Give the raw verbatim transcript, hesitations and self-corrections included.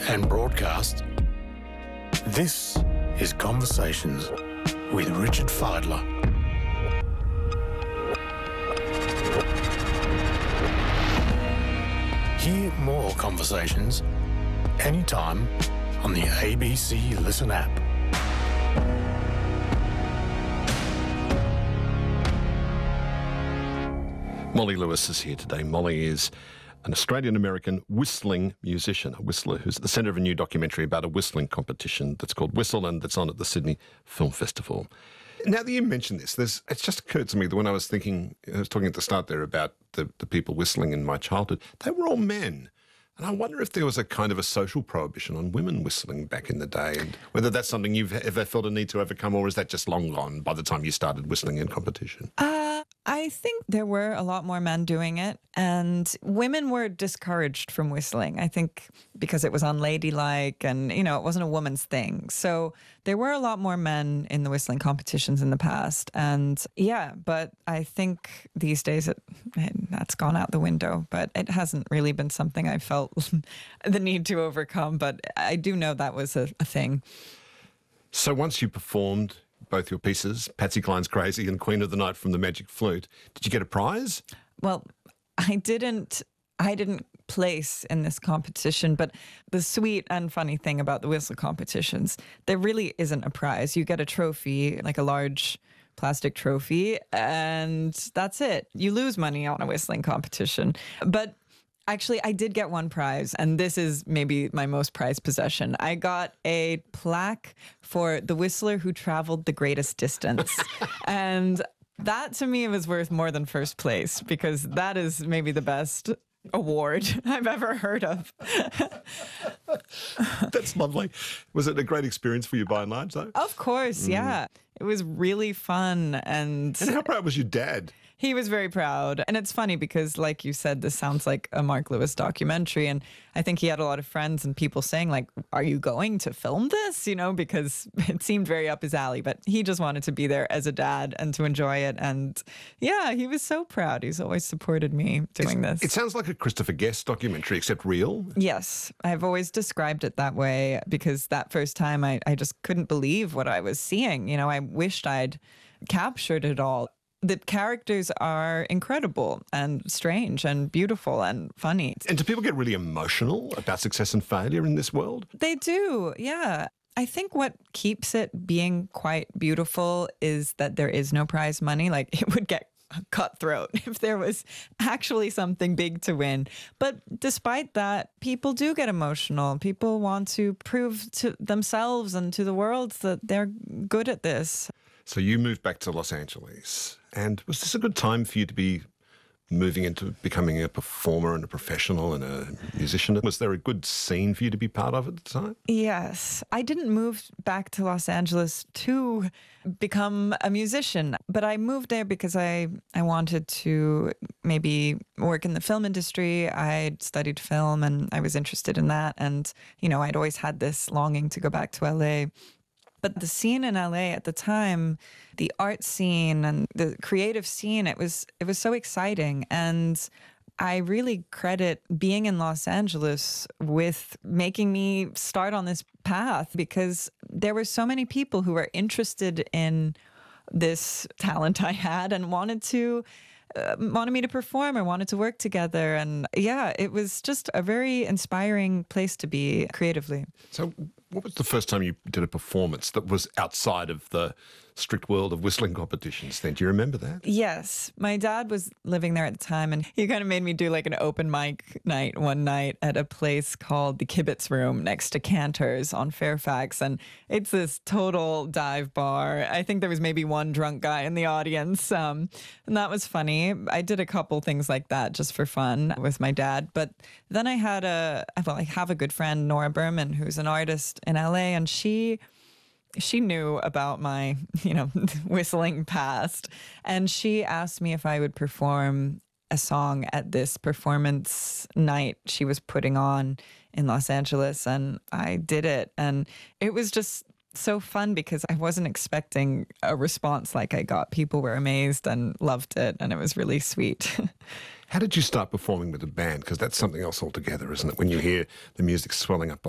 and broadcast, this is Conversations with Richard Fidler. Hear more conversations anytime on the A B C Listen app. Molly Lewis is here today. Molly is an Australian-American whistling musician, a whistler who's at the centre of a new documentary about a whistling competition that's called Whistle and that's on at the Sydney Film Festival. Now that you mentioned this, there's, it's just occurred to me that when I was thinking, I was talking at the start there about the, the people whistling in my childhood, they were all men. And I wonder if there was a kind of a social prohibition on women whistling back in the day, and whether that's something you've ever felt a need to overcome, or is that just long gone by the time you started whistling in competition? Uh, I think there were a lot more men doing it, and women were discouraged from whistling, I think because it was unladylike and, you know, it wasn't a woman's thing. So there were a lot more men in the whistling competitions in the past. And yeah, but I think these days it, it, that's gone out the window, but it hasn't really been something I felt the need to overcome. But I do know that was a, a thing. So once you performed both your pieces, Patsy Cline's Crazy and Queen of the Night from the Magic Flute, did you get a prize? Well, I didn't I didn't place in this competition, but the sweet and funny thing about the whistle competitions, there really isn't a prize. You get a trophy, like a large plastic trophy, and that's it. You lose money on a whistling competition. But actually, I did get one prize, and this is maybe my most prized possession. I got a plaque for the whistler who traveled the greatest distance. And that, to me, was worth more than first place, because that is maybe the best award I've ever heard of. That's lovely. Was it a great experience for you by and large, though? Of course, mm. yeah. It was really fun. And, and how proud was your dad? He was very proud. And it's funny because, like you said, this sounds like a Mark Lewis documentary. And I think he had a lot of friends and people saying, like, are you going to film this? You know, because it seemed very up his alley. But he just wanted to be there as a dad and to enjoy it. And yeah, he was so proud. He's always supported me doing it's, this. It sounds like a Christopher Guest documentary, except real. Yes. I've always described it that way because that first time I, I just couldn't believe what I was seeing. You know, I wished I'd captured it all. The characters are incredible and strange and beautiful and funny. And do people get really emotional about success and failure in this world? They do, yeah. I think what keeps it being quite beautiful is that there is no prize money. Like, it would get cutthroat if there was actually something big to win. But despite that, people do get emotional. People want to prove to themselves and to the world that they're good at this. So you moved back to Los Angeles, and was this a good time for you to be moving into becoming a performer and a professional and a musician? Was there a good scene for you to be part of at the time? Yes. I didn't move back to Los Angeles to become a musician, but I moved there because I, I wanted to maybe work in the film industry. I'd studied film and I was interested in that. And, you know, I'd always had this longing to go back to L A. But the scene in L A at the time, the art scene and the creative scene, it was it was so exciting. And I really credit being in Los Angeles with making me start on this path, because there were so many people who were interested in this talent I had and wanted to Uh, wanted me to perform or wanted to work together. And yeah, it was just a very inspiring place to be creatively. So what was the first time you did a performance that was outside of the strict world of whistling competitions then? Do you remember that? Yes. My dad was living there at the time, and he kind of made me do like an open mic night one night at a place called the Kibitz Room next to Cantor's on Fairfax. And it's this total dive bar. I think there was maybe one drunk guy in the audience. Um, and that was funny. I did a couple things like that just for fun with my dad. But then I had a, well, I have a good friend, Nora Berman, who's an artist in L A, and she she knew about my, you know, whistling past. And she asked me if I would perform a song at this performance night she was putting on in Los Angeles. And I did it. And it was just so fun because I wasn't expecting a response like I got. People were amazed and loved it. And it was really sweet. How did you start performing with a band? Because that's something else altogether, isn't it? When you hear the music swelling up